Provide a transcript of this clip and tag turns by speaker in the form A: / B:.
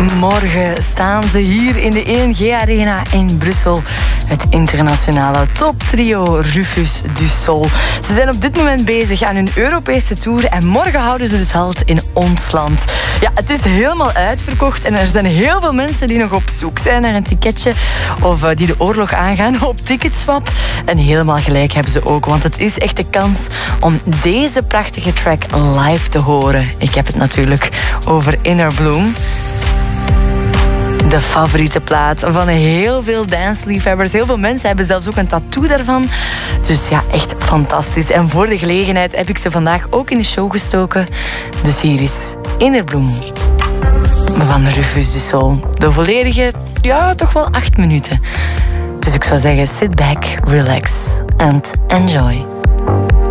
A: Morgen staan ze hier in de ENG Arena in Brussel. Het internationale toptrio Rufus du Sol. Ze zijn op dit moment bezig aan hun Europese tour en morgen houden ze dus halt in ons land. Ja, het is helemaal uitverkocht en er zijn heel veel mensen die nog op zoek zijn naar een ticketje of die de oorlog aangaan op Ticketswap. En helemaal gelijk hebben ze ook, want het is echt de kans om deze prachtige track live te horen. Ik heb het natuurlijk over Inner Bloom. De favoriete plaat van heel veel dansliefhebbers. Heel veel mensen hebben zelfs ook een tattoo daarvan. Dus ja, echt fantastisch. En voor de gelegenheid heb ik ze vandaag ook in de show gestoken. Dus hier is Inner Bloom van Rufus du Sol. De volledige, ja, toch wel 8 minuten. Dus ik zou zeggen, sit back, relax and enjoy.